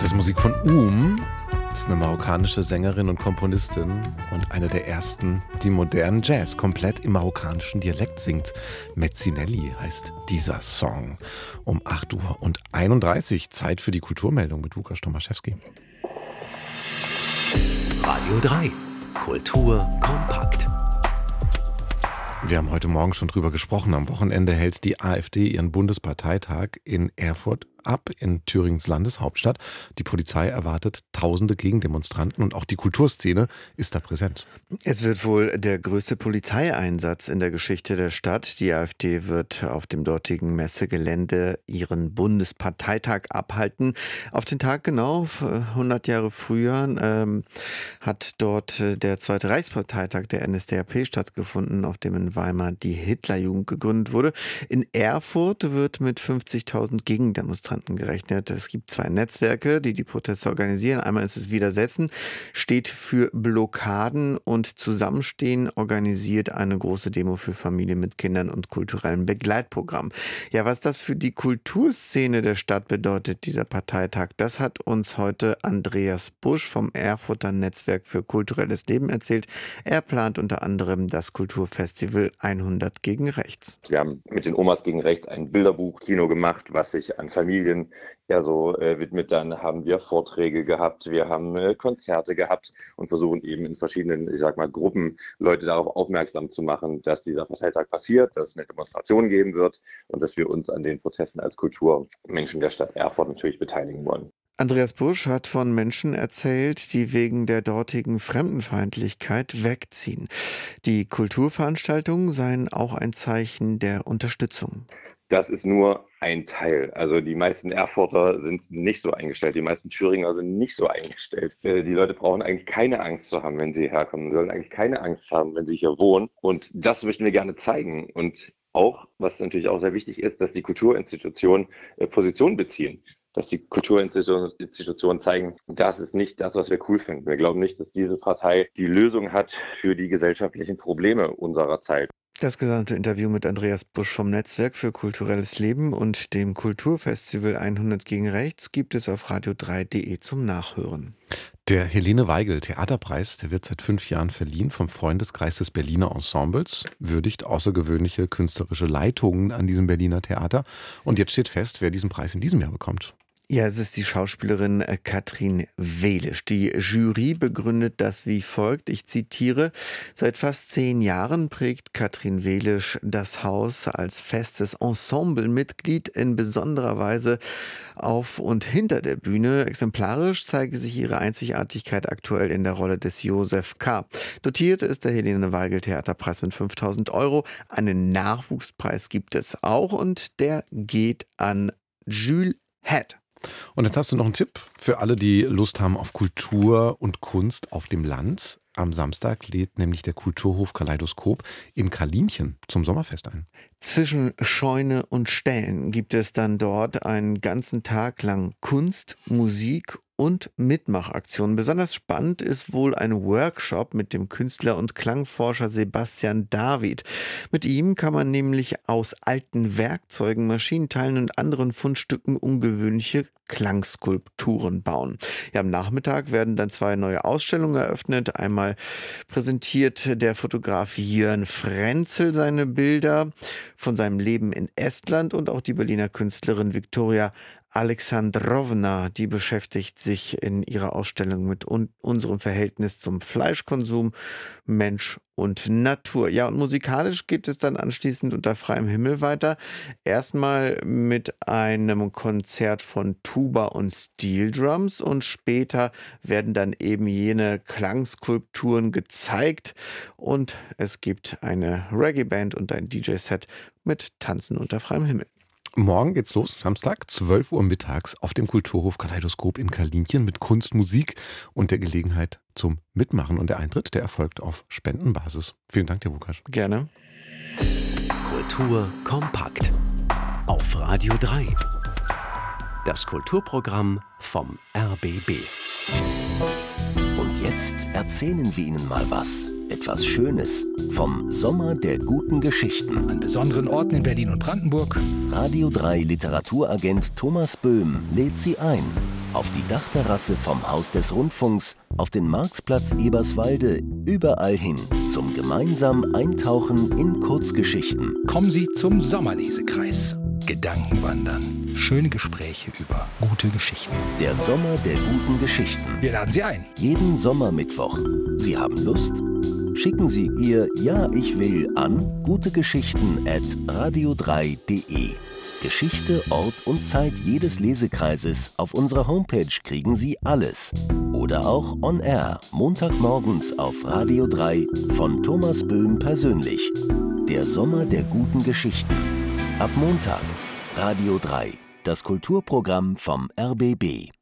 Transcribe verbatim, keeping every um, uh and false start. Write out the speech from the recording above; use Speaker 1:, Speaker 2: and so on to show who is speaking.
Speaker 1: Das ist Musik von Um. Das ist eine marokkanische Sängerin und Komponistin und eine der ersten, die modernen Jazz komplett im marokkanischen Dialekt singt. Metzinelli heißt dieser Song. Um acht Uhr und einunddreißig Zeit für die Kulturmeldung mit Łukasz Tomaszewski.
Speaker 2: Radio drei. Kultur kompakt.
Speaker 1: Wir haben heute Morgen schon drüber gesprochen. Am Wochenende hält die AfD ihren Bundesparteitag in Erfurt ab, in Thüringens Landeshauptstadt. Die Polizei erwartet tausende Gegendemonstranten und auch die Kulturszene ist da präsent.
Speaker 3: Es wird wohl der größte Polizeieinsatz in der Geschichte der Stadt. Die AfD wird auf dem dortigen Messegelände ihren Bundesparteitag abhalten. Auf den Tag genau, hundert Jahre früher, ähm, hat dort der zweite Reichsparteitag der N S D A P stattgefunden, auf dem in Weimar die Hitlerjugend gegründet wurde. In Erfurt wird mit fünfzigtausend Gegendemonstranten gerechnet. Es gibt zwei Netzwerke, die die Proteste organisieren. Einmal ist es Widersetzen, steht für Blockaden, und Zusammenstehen organisiert eine große Demo für Familien mit Kindern und kulturellem Begleitprogramm. Ja, was das für die Kulturszene der Stadt bedeutet, dieser Parteitag, das hat uns heute Andreas Busch vom Erfurter Netzwerk für kulturelles Leben erzählt. Er plant unter anderem das Kulturfestival hundert gegen rechts.
Speaker 4: Wir haben mit den Omas gegen rechts ein Bilderbuch-Kino gemacht, was sich an Familien ja so äh, widmet. Dann haben wir Vorträge gehabt, wir haben äh, Konzerte gehabt und versuchen eben in verschiedenen, ich sag mal, Gruppen Leute darauf aufmerksam zu machen, dass dieser Parteitag passiert, dass es eine Demonstration geben wird und dass wir uns an den Protesten als Kulturmenschen der Stadt Erfurt natürlich beteiligen wollen.
Speaker 3: Andreas Busch hat von Menschen erzählt, die wegen der dortigen Fremdenfeindlichkeit wegziehen. Die Kulturveranstaltungen seien auch ein Zeichen der Unterstützung.
Speaker 4: Das ist nur ein Teil. Also die meisten Erfurter sind nicht so eingestellt, die meisten Thüringer sind nicht so eingestellt. Die Leute brauchen eigentlich keine Angst zu haben, wenn sie herkommen. Sie sollen eigentlich keine Angst haben, wenn sie hier wohnen. Und das möchten wir gerne zeigen. Und auch, was natürlich auch sehr wichtig ist, dass die Kulturinstitutionen Position beziehen. Dass die Kulturinstitutionen zeigen, das ist nicht das, was wir cool finden. Wir glauben nicht, dass diese Partei die Lösung hat für die gesellschaftlichen Probleme unserer Zeit.
Speaker 3: Das gesamte Interview mit Andreas Busch vom Netzwerk für kulturelles Leben und dem Kulturfestival hundert gegen rechts gibt es auf radio drei punkt de zum Nachhören.
Speaker 1: Der Helene Weigel Theaterpreis, der wird seit fünf Jahren verliehen vom Freundeskreis des Berliner Ensembles, würdigt außergewöhnliche künstlerische Leitungen an diesem Berliner Theater. Und jetzt steht fest, wer diesen Preis in diesem Jahr bekommt.
Speaker 3: Ja, es ist die Schauspielerin Katrin Welisch. Die Jury begründet das wie folgt, ich zitiere: Seit fast zehn Jahren prägt Katrin Welisch das Haus als festes Ensemblemitglied in besonderer Weise auf und hinter der Bühne. Exemplarisch zeige sich ihre Einzigartigkeit aktuell in der Rolle des Josef K. Dotiert ist der Helene Weigel Theaterpreis mit fünftausend Euro. Einen Nachwuchspreis gibt es auch und der geht an Jules Head.
Speaker 1: Und jetzt hast du noch einen Tipp für alle, die Lust haben auf Kultur und Kunst auf dem Land. Am Samstag lädt nämlich der Kulturhof Kaleidoskop in Kalinchen zum Sommerfest ein.
Speaker 3: Zwischen Scheune und Ställen gibt es dann dort einen ganzen Tag lang Kunst, Musik und Mitmachaktionen. Besonders spannend ist wohl ein Workshop mit dem Künstler und Klangforscher Sebastian David. Mit ihm kann man nämlich aus alten Werkzeugen, Maschinenteilen und anderen Fundstücken ungewöhnliche Klangskulpturen bauen. Ja, am Nachmittag werden dann zwei neue Ausstellungen eröffnet. Einmal präsentiert der Fotograf Jörn Frenzel seine Bilder von seinem Leben in Estland und auch die Berliner Künstlerin Viktoria Alexandrowna, die beschäftigt sich in ihrer Ausstellung mit un- unserem Verhältnis zum Fleischkonsum, Mensch und Natur. Ja, und musikalisch geht es dann anschließend unter freiem Himmel weiter. Erstmal mit einem Konzert von Tuba und Steel Drums und später werden dann eben jene Klangskulpturen gezeigt und es gibt eine Reggae-Band und ein D J-Set mit Tanzen unter freiem Himmel.
Speaker 1: Morgen geht's los, Samstag, zwölf Uhr mittags auf dem Kulturhof Kaleidoskop in Kalinchen mit Kunst, Musik und der Gelegenheit zum Mitmachen. Und der Eintritt, der erfolgt auf Spendenbasis. Vielen Dank dir, Łukasz.
Speaker 3: Gerne.
Speaker 2: Kultur kompakt auf Radio drei. Das Kulturprogramm vom R B B.
Speaker 5: Und jetzt erzählen wir Ihnen mal was. Etwas Schönes vom Sommer der guten Geschichten.
Speaker 6: An besonderen Orten in Berlin und Brandenburg.
Speaker 5: Radio drei Literaturagent Thomas Böhm lädt Sie ein. Auf die Dachterrasse vom Haus des Rundfunks, auf den Marktplatz Eberswalde, überall hin zum gemeinsamen Eintauchen in Kurzgeschichten.
Speaker 6: Kommen Sie zum Sommerlesekreis. Gedankenwandern. Schöne Gespräche über gute Geschichten.
Speaker 5: Der Sommer der guten Geschichten.
Speaker 6: Wir laden Sie ein.
Speaker 5: Jeden Sommermittwoch. Sie haben Lust? Schicken Sie Ihr Ja, ich will an gutegeschichten at radio drei punkt de. Geschichte, Ort und Zeit jedes Lesekreises. Auf unserer Homepage kriegen Sie alles. Oder auch on air, Montagmorgens auf Radio drei von Thomas Böhm persönlich. Der Sommer der guten Geschichten. Ab Montag. Radio drei, das Kulturprogramm vom R B B.